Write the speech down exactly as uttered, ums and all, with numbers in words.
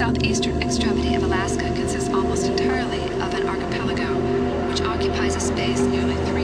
southeastern extremity of Alaska consists almost entirely of an archipelago, which occupies a space nearly three